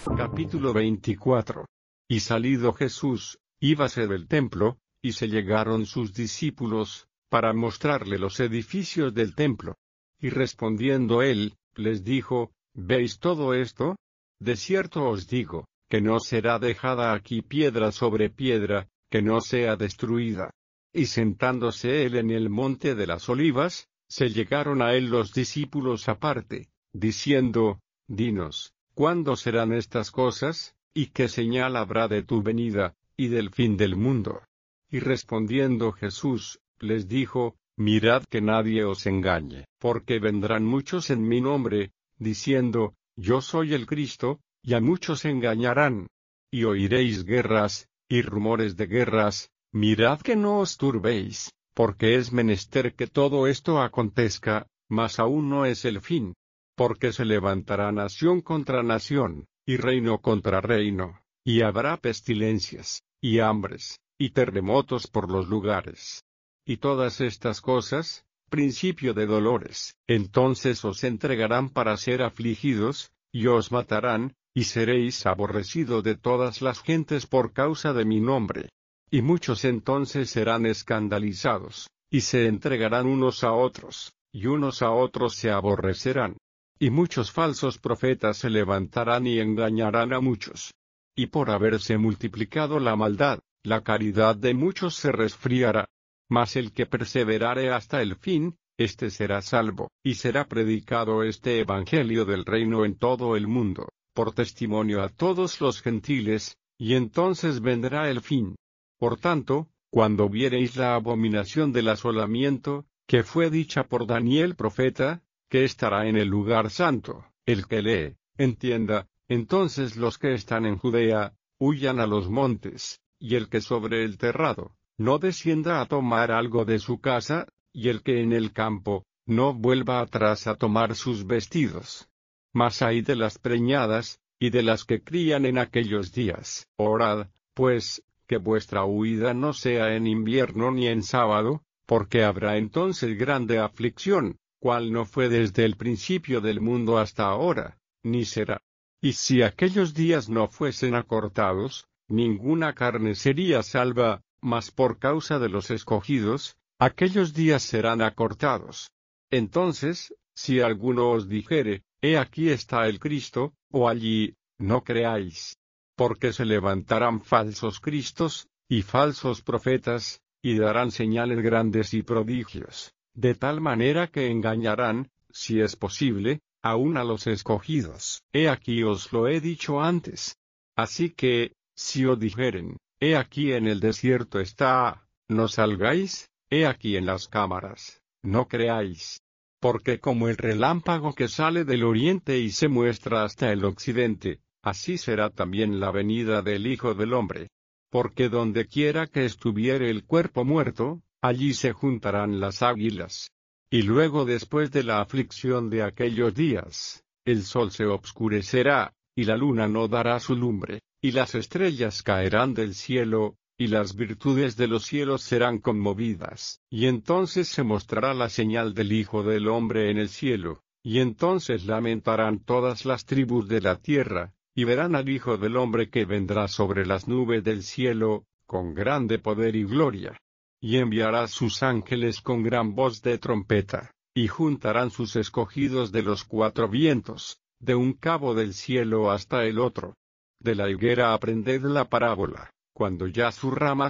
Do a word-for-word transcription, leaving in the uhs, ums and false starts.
Capítulo veinticuatro. Y salido Jesús, íbase del templo, y se llegaron sus discípulos, para mostrarle los edificios del templo. Y respondiendo él, les dijo: ¿Veis todo esto? De cierto os digo, que no será dejada aquí piedra sobre piedra, que no sea destruida. Y sentándose él en el monte de las olivas, se llegaron a él los discípulos aparte, diciendo: Dinos, ¿cuándo serán estas cosas, y qué señal habrá de tu venida, y del fin del mundo? Y respondiendo Jesús, les dijo: Mirad que nadie os engañe, porque vendrán muchos en mi nombre, diciendo: Yo soy el Cristo, y a muchos engañarán. Y oiréis guerras, y rumores de guerras. Mirad que no os turbéis, porque es menester que todo esto acontezca, mas aún no es el fin. Porque se levantará nación contra nación, y reino contra reino, y habrá pestilencias, y hambres, y terremotos por los lugares. Y todas estas cosas, principio de dolores. Entonces os entregarán para ser afligidos, y os matarán, y seréis aborrecidos de todas las gentes por causa de mi nombre. Y muchos entonces serán escandalizados, y se entregarán unos a otros, y unos a otros se aborrecerán. Y muchos falsos profetas se levantarán y engañarán a muchos. Y por haberse multiplicado la maldad, la caridad de muchos se resfriará. Mas el que perseverare hasta el fin, éste será salvo, y será predicado este evangelio del reino en todo el mundo, por testimonio a todos los gentiles, y entonces vendrá el fin. Por tanto, cuando viereis la abominación del asolamiento, que fue dicha por Daniel profeta, que estará en el lugar santo, el que lee, entienda, entonces los que están en Judea, huyan a los montes, y el que sobre el terrado, no descienda a tomar algo de su casa, y el que en el campo, no vuelva atrás a tomar sus vestidos. Mas ay de las preñadas, y de las que crían en aquellos días. Orad, pues, que vuestra huida no sea en invierno ni en sábado, porque habrá entonces grande aflicción, cual no fue desde el principio del mundo hasta ahora, ni será. Y si aquellos días no fuesen acortados, ninguna carne sería salva, mas por causa de los escogidos, aquellos días serán acortados. Entonces, si alguno os dijere: He aquí está el Cristo, o allí, no creáis. Porque se levantarán falsos cristos, y falsos profetas, y darán señales grandes y prodigios, de tal manera que engañarán, si es posible, aun a los escogidos. He aquí os lo he dicho antes. Así que, si os dijeren: He aquí en el desierto está, no salgáis, he aquí en las cámaras, no creáis. Porque como el relámpago que sale del oriente y se muestra hasta el occidente, así será también la venida del Hijo del Hombre. Porque donde quiera que estuviere el cuerpo muerto, allí se juntarán las águilas. Y luego después de la aflicción de aquellos días, el sol se obscurecerá, y la luna no dará su lumbre, y las estrellas caerán del cielo, y las virtudes de los cielos serán conmovidas. Y entonces se mostrará la señal del Hijo del Hombre en el cielo, y entonces lamentarán todas las tribus de la tierra, y verán al Hijo del Hombre que vendrá sobre las nubes del cielo, con grande poder y gloria. Y enviará sus ángeles con gran voz de trompeta, y juntarán sus escogidos de los cuatro vientos, de un cabo del cielo hasta el otro. De la higuera aprended la parábola: cuando ya sus ramas